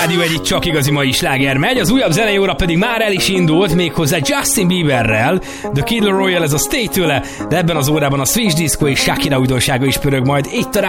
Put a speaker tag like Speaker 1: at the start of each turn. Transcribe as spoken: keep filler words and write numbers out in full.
Speaker 1: Rádió egyik csak igazi mai sláger megy, az újabb zenei óra pedig már el is indult, méghozzá Justin Bieberrel. The Kid Laroi, ez a Stay tőle, de ebben az órában a Switch Disco és Shakira újdonsága is pörög majd itt a